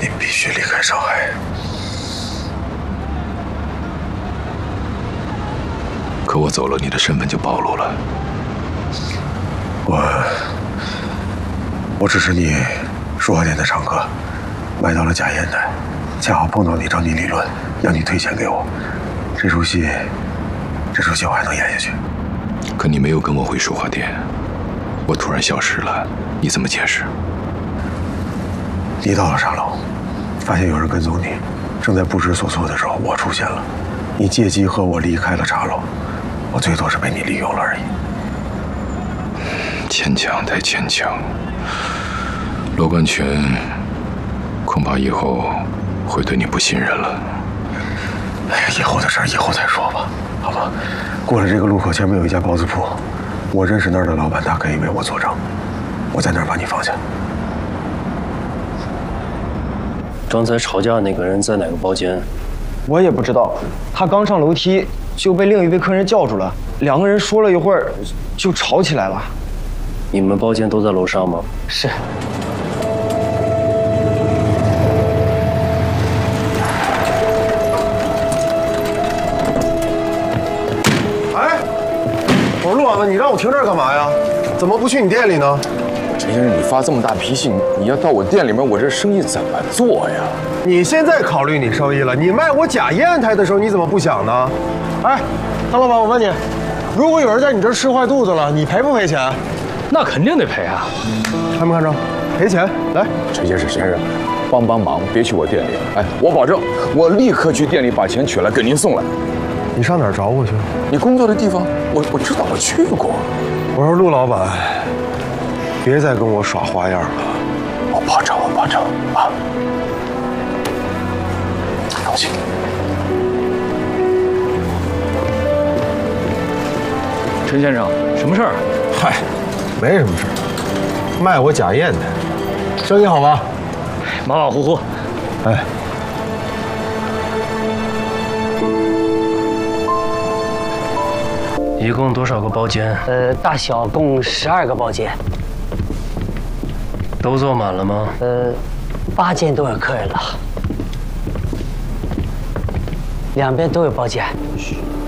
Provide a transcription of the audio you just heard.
你必须离开上海。 可我走了，你的身份就暴露了。 我只是你书画店的常客，买到了假烟台，恰好碰到你找你理论，要你退钱给我。这出戏我还能演下去。 可你没有跟我回书画店，我突然消失了，你怎么解释？ 你到了茶楼，发现有人跟踪你，正在不知所措的时候，我出现了，你借机和我离开了茶楼，我最多是被你利用了而已。 牵强太牵强。罗冠全恐怕以后会对你不信任了。 哎呀，以后的事儿以后再说吧，好吧？过了这个路口前面有一家包子铺，我认识那儿的老板，他可以为我作证，我在那儿把你放下。 刚才吵架那个人在哪个包间？ 我也不知道，他刚上楼梯就被另一位客人叫住了，两个人说了一会儿就吵起来了。 你们包间都在楼上吗？ 是。 哎，我说陆老板，你让我停这儿干嘛呀？怎么不去你店里呢？ 陈先生，你发这么大脾气，你要到我店里面，我这生意怎么做呀？ 你现在考虑你生意了，你卖我假烟台的时候你怎么不想呢？哎，张老板，我问你，如果有人在你这儿吃坏肚子了，你赔不赔钱？ 那肯定得赔啊！ 看没看着？赔钱！来， 陈先生，帮忙，别去我店里。哎，我保证，我立刻去店里把钱取来给您送来。 你上哪儿找我去？ 你工作的地方，我知道，我去过。 我说陆老板，别再跟我耍花样了。 我保证啊！放心。 陈先生，什么事儿？ 嗨，没什么事儿，卖我假烟台，生意好吧？ 马马虎虎。 哎， 一共多少个包间？ 大小共12个包间。 都坐满了吗 ？8间都有客人了，两边都有包间。